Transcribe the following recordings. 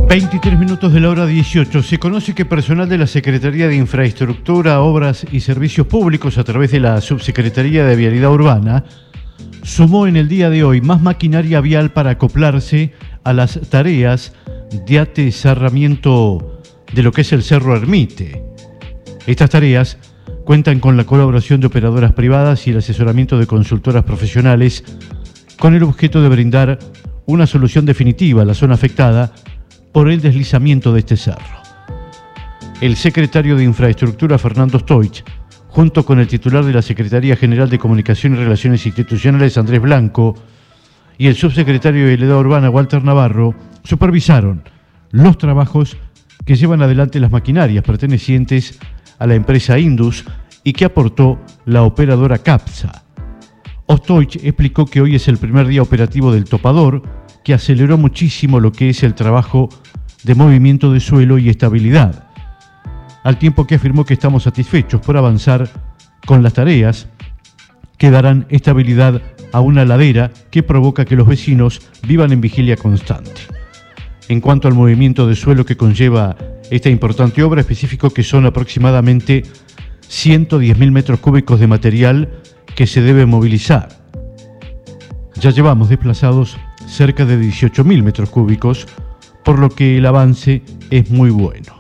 23 minutos de la hora 18. Se conoce que personal de la Secretaría de Infraestructura, Obras y Servicios Públicos a través de la Subsecretaría de Vialidad Urbana sumó en el día de hoy más maquinaria vial para acoplarse a las tareas de atesoramiento de lo que es el Cerro Ermite. Estas tareas cuentan con la colaboración de operadoras privadas y el asesoramiento de consultoras profesionales con el objeto de brindar una solución definitiva a la zona afectada por el deslizamiento de este cerro. El secretario de Infraestructura, Fernando Stoich, junto con el titular de la Secretaría General de Comunicación y Relaciones Institucionales, Andrés Blanco, y el subsecretario de Vialidad Urbana, Walter Navarro, supervisaron los trabajos que llevan adelante las maquinarias pertenecientes a la empresa Indus y que aportó la operadora CAPSA. Stoich explicó que hoy es el primer día operativo del topador, que aceleró muchísimo lo que es el trabajo de movimiento de suelo y estabilidad, al tiempo que afirmó que estamos satisfechos por avanzar con las tareas que darán estabilidad a una ladera que provoca que los vecinos vivan en vigilia constante. En cuanto al movimiento de suelo que conlleva esta importante obra, específico que son aproximadamente 110.000 metros cúbicos de material que se debe movilizar. Ya llevamos desplazados cerca de 18.000 metros cúbicos, por lo que el avance es muy bueno.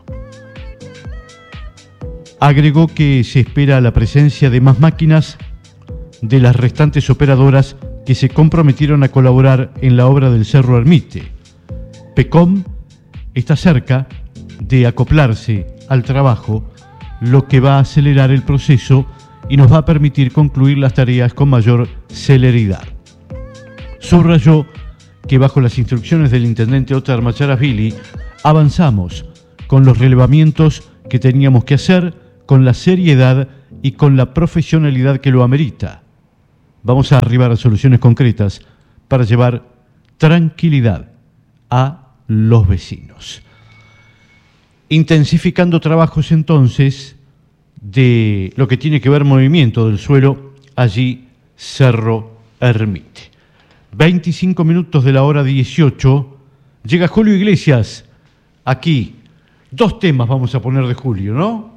Agregó que se espera la presencia de más máquinas de las restantes operadoras que se comprometieron a colaborar en la obra del Cerro Ermite. PECOM está cerca de acoplarse al trabajo, lo que va a acelerar el proceso y nos va a permitir concluir las tareas con mayor celeridad. Subrayó que bajo las instrucciones del intendente Óscar Macharashvili avanzamos con los relevamientos que teníamos que hacer, con la seriedad y con la profesionalidad que lo amerita. Vamos a arribar a soluciones concretas para llevar tranquilidad a los vecinos. Intensificando trabajos entonces de lo que tiene que ver movimiento del suelo, allí Cerro Ermite. 25 minutos de la hora 18, llega Julio Iglesias, aquí. 2 temas vamos a poner de Julio, ¿no?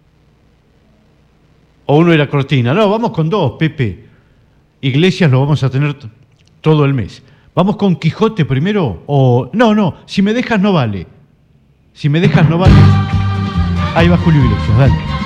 O uno era cortina. No, vamos con 2, Pepe. Iglesias lo vamos a tener todo el mes. ¿Vamos con Quijote primero? O no, si me dejas no vale. Si me dejas no vale. Ahí va Julio Iglesias, dale.